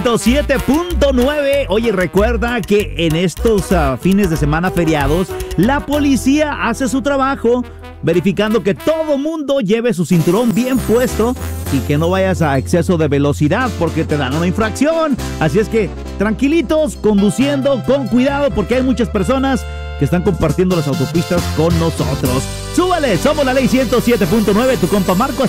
107.9. Oye, recuerda que en estos fines de semana feriados, la policía hace su trabajo verificando que todo mundo lleve su cinturón bien puesto y que no vayas a exceso de velocidad porque te dan una infracción. Así es que tranquilitos, conduciendo con cuidado porque hay muchas personas que están compartiendo las autopistas con nosotros. ¡Súbale! Somos la Ley 107.9, tu compa Marco.